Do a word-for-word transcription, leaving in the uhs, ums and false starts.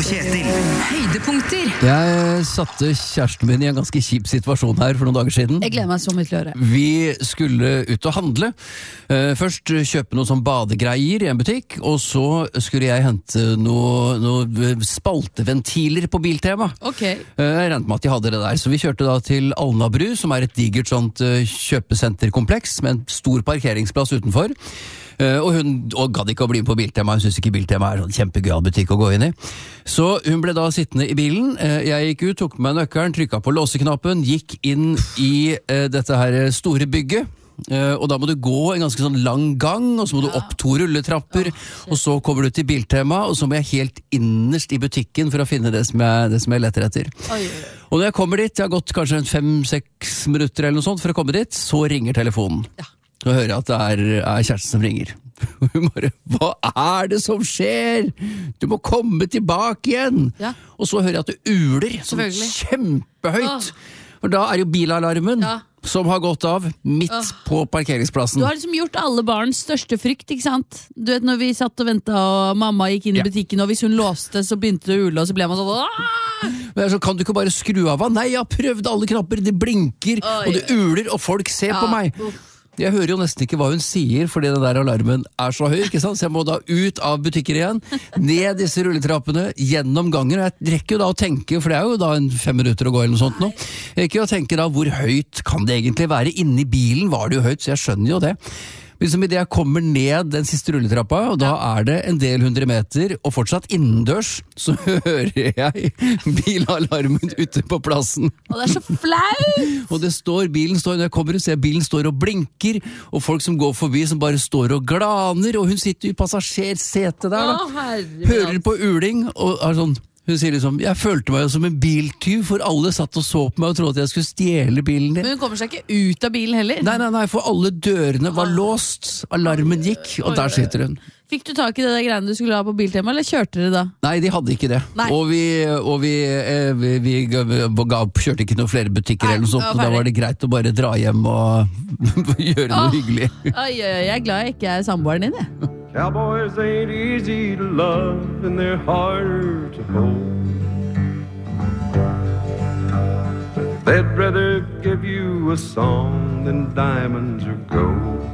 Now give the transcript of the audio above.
Kjetil. Høydepunkter. Jeg satte kjæresten min i en ganske kjip situasjon her for noen dager siden. Jeg gleder meg så mye til å høre. Vi skulle ut og handle. Eh, Først kjøpe noen sånn badegreier i en butikk, og så skulle jeg hente noe, noe spalteventiler på Biltema. Ok. Eh, Jeg regnet med at de hadde det der, så vi kjørte da til Alnabru, som er et digert sånt eh, kjøpesenterkompleks med en stor parkeringsplass utenfor. Uh, og hun og gadd ikke å bli med på Biltema. Hun synes ikke Biltema er sånn kjempegøyal butikk å gå inn i. Så hun ble da sittende i bilen. Uh, jeg gikk ut, tok med meg nøkkelen, trykket på låseknappen, gikk inn i uh, dette her store bygget. Uh, og da må du gå en ganske sånn lang gang, og så må du opp to rulletrapper, oh, og så kommer du til Biltema, og så må jeg helt innerst i butikken for å finne det som jeg, det som jeg leter etter. Oi. Og når jeg kommer dit, jeg har gått kanskje fem-seks minutter eller noe sånt for å komme dit, så ringer telefonen. Ja. Så hører jeg at det er, er kjæresten som ringer. Hun bare, hva er det som skjer? Du må komme tilbake igjen! Ja. Og så hører jeg at det uler sånn kjempehøyt. For da er jo bilalarmen Ja. som har gått av midt Åh. på parkeringsplassen. Du har liksom gjort alle barns største frykt, ikke sant? Du vet når vi satt og ventet og mamma gikk inn i Ja. butikken, og hvis hun låste så begynte det å ule, og så ble man sånn Aah! Men jeg er sånn, kan du ikke bare skru av? Nei, jeg har prøvd alle knapper, det blinker, Oi, og det uler, og folk ser Ja, på meg. uff. Jeg hører jo nesten ikke hva hun sier, fordi den der alarmen er så høy, ikke sant? Så jeg må da ut av butikker igjen, ned disse rulletrappene, gjennom gangen, og jeg rekker jo da å tenke, for det er jo da en fem minutter å gå eller noe sånt nå, jeg rekker jo å tenke da, hvor høyt kan det egentlig være? Inni bilen var det jo høyt, så jeg skjønner jo det. Liksom i det jeg kommer ned den siste rulletrappa, og da er det en del hundre meter, og fortsatt innendørs, så hører jeg bilalarmen ute på plassen. Og det er så flaut! Og det står, bilen står, når jeg kommer og ser bilen står og blinker, og folk som går forbi som bare står og glaner, og hun sitter i passasjersetet der da. Å, herre Hører på uling, og er sånn, hun sier liksom, jeg følte meg jo som en biltyv, for alle satt og så på meg og trodde at jeg skulle stjele bilen din. Men hun kommer seg ikke ut av bilen heller. Nei, nei, nei, for alle dørene var låst, alarmen gikk, og der sitter hun. Fikk du tak i det der greiene du skulle ha på Biltema, eller kjørte dere da? Nei, de hadde ikke det. Nei. Og vi, og vi, eh, vi, vi ga, ga, kjørte ikke noen flere butikker Nei, eller noe sånt, det var og da ferdig. var det greit å bare dra hjem og gjøre noe Åh. hyggelig. Oi, oi, oi, jeg er glad jeg ikke er samboeren din, jeg. Cowboys ain't easy to love and they're harder to hold. They'd rather give you a song than diamonds or gold.